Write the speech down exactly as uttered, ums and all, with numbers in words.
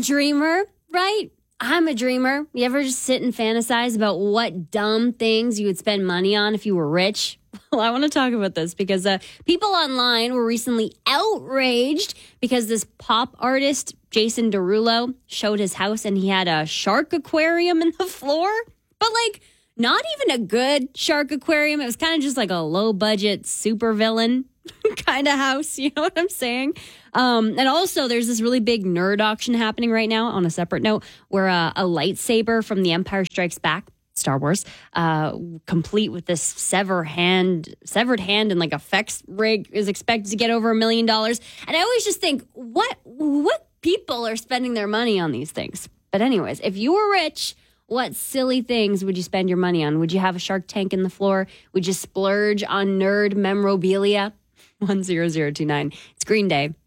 dreamer, right? I'm a dreamer. You ever just sit and fantasize about what dumb things you would spend money on if you were rich? Well, I want to talk about this because uh, people online were recently outraged because this pop artist, Jason Derulo, showed his house and he had a shark aquarium in the floor. But like, not even a good shark aquarium. It was kind of just like a low budget supervillain kind of house. You know what I'm saying? Um, and also, there's this really big nerd auction happening right now on a separate note where uh, a lightsaber from The Empire Strikes Back, Star Wars, uh, complete with this sever hand, severed hand and like effects rig is expected to get over a million dollars. And I always just think, what what people are spending their money on these things? But anyways, if you were rich, what silly things would you spend your money on? Would you have a shark tank in the floor? Would you splurge on nerd memorabilia? one zero zero two nine. It's Green Day.